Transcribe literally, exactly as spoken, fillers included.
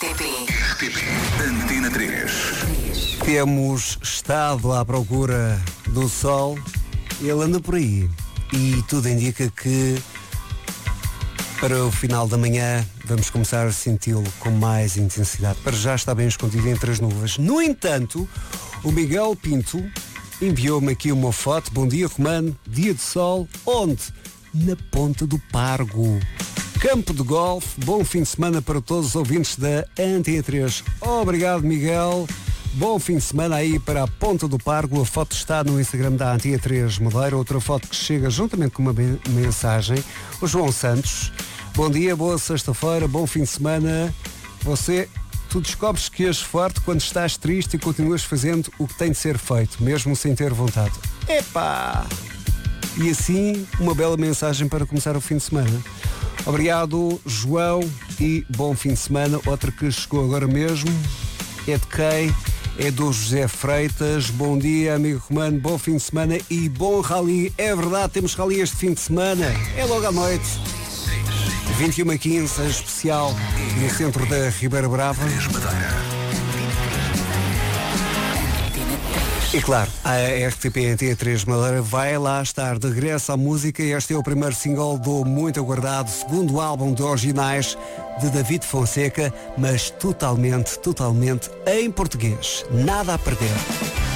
T P. R T P Antena três. Temos estado à procura do sol, ele anda por aí e tudo indica que para o final da manhã vamos começar a senti-lo com mais intensidade. Para já está bem escondido entre as nuvens. No entanto, o Miguel Pinto enviou-me aqui uma foto. Bom dia, Romano. Dia de sol. Onde? Na Ponta do Pargo. Campo de golfe. Bom fim de semana para todos os ouvintes da Antena três. Obrigado, Miguel. Bom fim de semana aí para a Ponta do Pargo. A foto está no Instagram da Antena três Madeira. Outra foto que chega juntamente com uma mensagem. O João Santos. Bom dia, boa sexta-feira, bom fim de semana. Você, tu descobres que és forte quando estás triste e continuas fazendo o que tem de ser feito, mesmo sem ter vontade. Epá! E assim, uma bela mensagem para começar o fim de semana. Obrigado, João, e bom fim de semana. Outra que chegou agora mesmo é de quem? É do José Freitas. Bom dia, amigo Romano, bom fim de semana e bom rally. É verdade, temos rally este fim de semana. É logo à noite. vinte e uma a quinze, especial no centro da Ribeira Brava. E claro, a R T P Antena três Madeira vai lá estar de regresso à música. Este é o primeiro single do muito aguardado segundo álbum de originais de David Fonseca, mas totalmente, totalmente em português. Nada a perder.